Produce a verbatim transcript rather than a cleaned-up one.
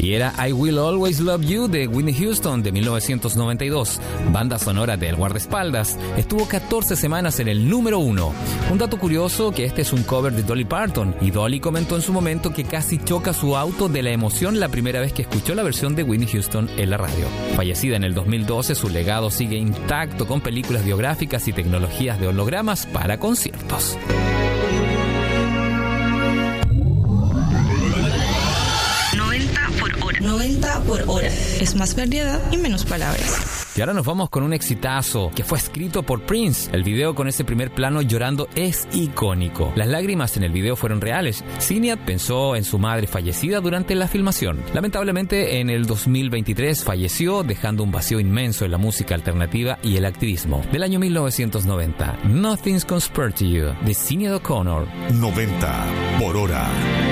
y era I Will Always Love You de Whitney Houston de mil novecientos noventa y dos, banda sonora del guardaespaldas. Estuvo catorce semanas en el número uno. Un dato curioso que este es un cover de Dolly Parton, y Dolly comentó en su momento que casi choca su auto de la emoción la primera vez que escuchó la versión de Whitney Houston en la radio. Fallecida en el dos mil doce, su legado sigue intacto con películas biográficas y tecnologías de hologramas para conciertos. noventa por hora. Es más variedad y menos palabras. Y ahora nos vamos con un exitazo que fue escrito por Prince. El video con ese primer plano llorando es icónico. Las lágrimas en el video fueron reales. Sinead pensó en su madre fallecida durante la filmación. Lamentablemente, en el dos mil veintitrés falleció, dejando un vacío inmenso en la música alternativa y el activismo. Del año mil novecientos noventa, Nothing's Compared to You, de Sinead O'Connor. noventa por hora.